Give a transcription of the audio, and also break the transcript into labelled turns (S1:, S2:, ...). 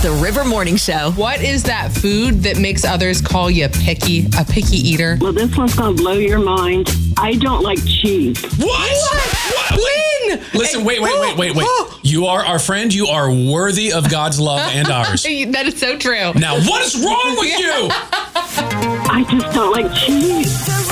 S1: The River Morning Show.
S2: What is that food that makes others call you a picky eater?
S3: Well, this one's going to blow your mind. I don't like cheese.
S4: What?
S2: Lynn!
S4: Listen, wait. You are our friend. You are worthy of God's love and ours.
S2: That is so true.
S4: Now, what is wrong with you?
S3: I just don't like cheese.